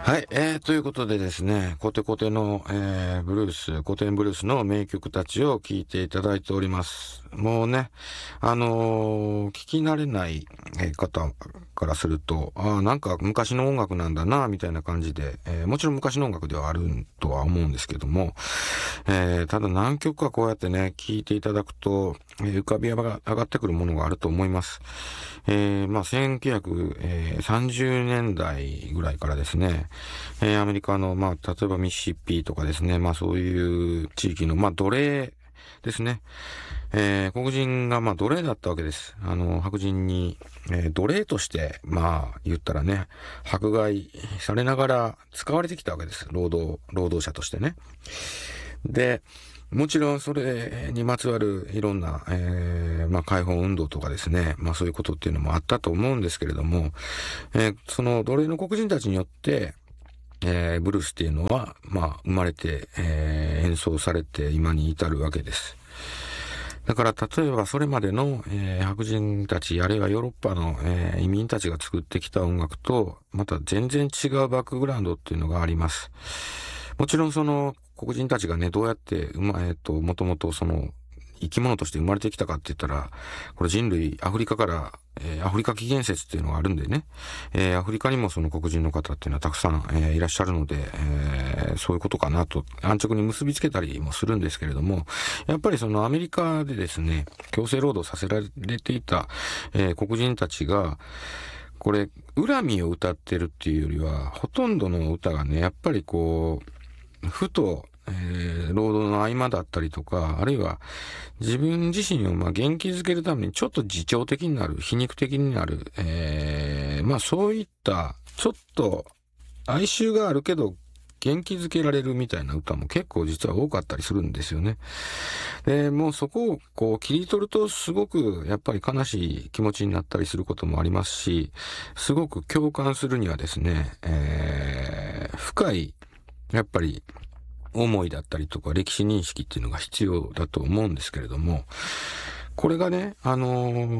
はい、ということでですね、コテコテの、ブルース、古典ブルースの名曲たちを聴いていただいております。もうね、聞き慣れない、方からすると、なんか昔の音楽なんだな、みたいな感じで、もちろん昔の音楽ではあるとは思うんですけども、ただ何曲かこうやってね、聴いていただくと、浮かび上がってくるものがあると思います。1930年代ぐらいからですね、アメリカの、例えばミシシッピとかですね、そういう地域の、奴隷ですね。黒人が、奴隷だったわけです。白人に、奴隷として、言ったらね、迫害されながら使われてきたわけです。労働者としてね。で、もちろんそれにまつわるいろんな、解放運動とかですね、そういうことっていうのもあったと思うんですけれども、その奴隷の黒人たちによって、ブルースっていうのは、生まれて、演奏されて今に至るわけです。だから例えばそれまでの、白人たち、あるいはヨーロッパの、移民たちが作ってきた音楽と、また全然違うバックグラウンドっていうのがあります。もちろんその黒人たちがね、どうやってもともとその生き物として生まれてきたかって言ったら、これ人類、アフリカから、アフリカ起源説っていうのがあるんでね、アフリカにもその黒人の方っていうのはたくさん、いらっしゃるので、そういうことかなと安直に結びつけたりもするんですけれども、やっぱりそのアメリカでですね、強制労働させられていた、黒人たちが、これ、恨みを歌ってるっていうよりは、ほとんどの歌がね、やっぱりこう、ふと、労働の合間だったりとか、あるいは自分自身を元気づけるためにちょっと自重的になる、皮肉的になる、そういった、ちょっと哀愁があるけど、元気づけられるみたいな歌も結構実は多かったりするんですよね。で、もうそこをこう切り取るとすごくやっぱり悲しい気持ちになったりすることもありますし、すごく共感するにはですね、深い、やっぱり思いだったりとか歴史認識っていうのが必要だと思うんですけれども、これがね、